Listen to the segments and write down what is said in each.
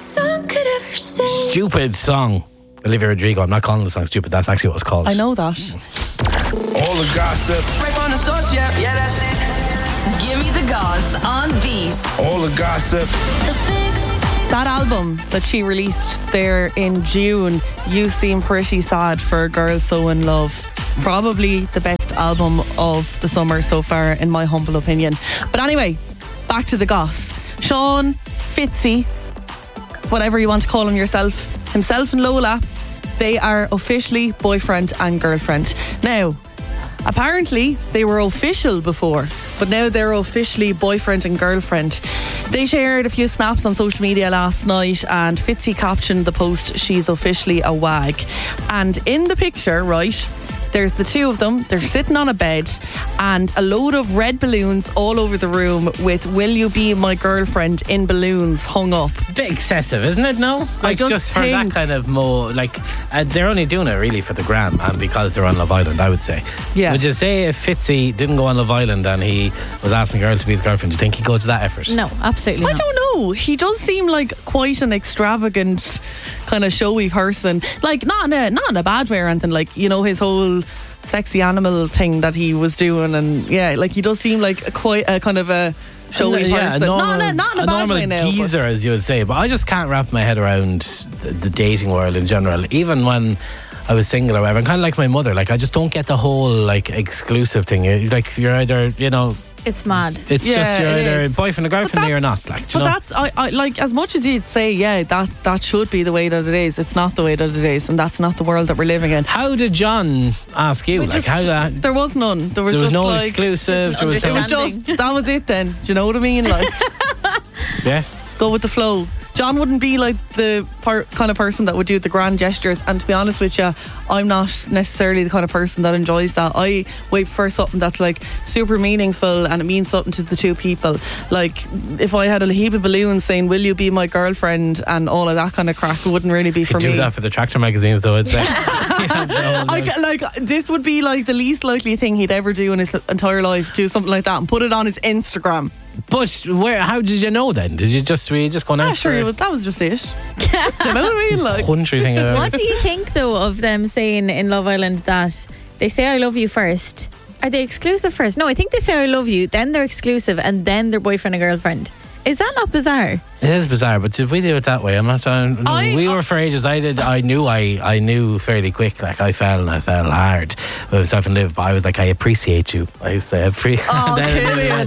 song could ever say. Stupid song. Olivia Rodrigo. I'm not calling the song stupid. That's actually what it's called. I know that. All the gossip. Right on the source, yeah, that's it. Give me the goss on beat. All the gossip. The Fix. That album that she released there in June, You Seem Pretty Sad for a Girl So In Love. Probably the best album of the summer so far, in my humble opinion. But anyway, back to the goss. Sean, Fitzy, whatever you want to call him yourself, himself and Lola, they are officially boyfriend and girlfriend. Now, apparently they were official before, but now they're officially boyfriend and girlfriend. They shared a few snaps on social media last night, and Fitzy captioned the post, "She's officially a wag." And in the picture, right, there's the two of them. They're sitting on a bed and a load of red balloons all over the room with "Will you be my girlfriend" in balloons hung up. A bit excessive, isn't it? No, like just for that kind of more, like they're only doing it really for the gram and because they're on Love Island, I would say. Yeah. Would you say if Fitzy didn't go on Love Island and he was asking a girl to be his girlfriend, do you think he'd go to that effort? No, absolutely I not. don't know. He does seem like quite an extravagant, kind of showy person. Like not in a bad way or anything. Like, you know, his whole sexy animal thing that he was doing, and yeah, like he does seem like quite a kind of a showy person. Not in a bad way now. Geezer, as you would say. But I just can't wrap my head around the dating world in general. Even when I was single or whatever, I'm kind of like my mother. Like, I just don't get the whole like exclusive thing. Like, you're either, you know, It's mad. it's just you're either boyfriend or girlfriend or not. Like, do you know? But that's I like, as much as you'd say, yeah, that should be the way that it is. It's not the way that it is, and that's not the world that we're living in. How did John ask you? Like, how that? There was none. There was just no like, exclusive. There was it was just, that was it then. Do you know what I mean? Like, yeah. go with the flow. John wouldn't be like the kind of person that would do the grand gestures, and to be honest with you, I'm not necessarily the kind of person that enjoys that. I way prefer something that's like super meaningful and it means something to the two people. Like, if I had a heap of balloons saying "Will you be my girlfriend" and all of that kind of crack, it wouldn't really be for me. Do that for the tractor magazines though, I'd say. Like, this would be like the least likely thing he'd ever do in his entire life, do something like that and put it on his Instagram. But how did you know then? Were you just going out? Sure, that was just it. Do you know what I mean? Like, country thing. What do you think though of them saying in Love Island that they say "I love you" first? Are they exclusive first? No, I think they say "I love you", then they're exclusive, and then they're boyfriend and girlfriend. Is that not bizarre? It is bizarre, but did we do it that way? I'm not. We were for ages. I knew fairly quick. Like, I fell hard. I was having to live, but I was like, I appreciate you. I used to appreciate. Oh, Killian,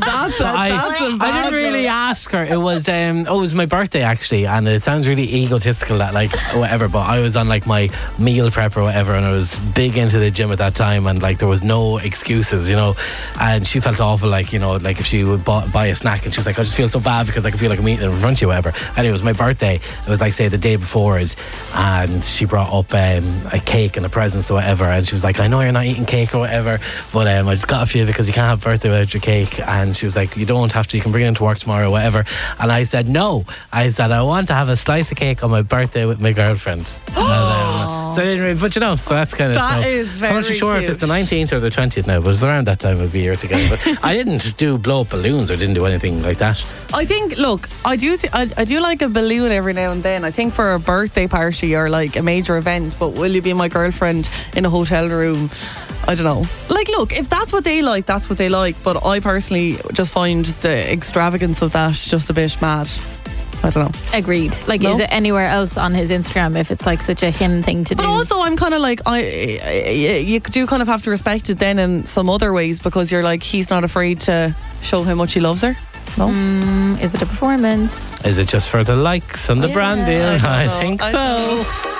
I didn't really ask her. It was my birthday actually, and it sounds really egotistical that like whatever. But I was on like my meal prep or whatever, and I was big into the gym at that time, and like there was no excuses, you know. And she felt awful, like, you know, like if she would buy a snack, and she was like, I just feel so bad because I can feel like I'm eating in front of you, whatever. Anyway, it was my birthday. It was like, say, the day before it, and she brought up a cake and a present or whatever, and she was like, I know you're not eating cake or whatever, but I just got a few because you can't have birthday without your cake. And she was like, you don't have to, you can bring it into work tomorrow or whatever. And I said no. I said I want to have a slice of cake on my birthday with my girlfriend. So I didn't really, but you know, so that's kind of that is very so I'm not sure if it's the 19th or the 20th now, but it's around that time of the year together. But I didn't blow up balloons or didn't do anything like that. I think, look, I do like a balloon every now and then. I think for a birthday party or like a major event, but "Will you be my girlfriend" in a hotel room, I don't know. Like, look, if that's what they like, that's what they like. But I personally just find the extravagance of that just a bit mad. I don't know. Agreed. Like, No? is it anywhere else on his Instagram if it's like such a him thing to do? But also, I'm kind of like, you do kind of have to respect it then in some other ways, because you're like, he's not afraid to show how much he loves her. No? Is it a performance? Is it just for the likes and the brand deal? I think I so.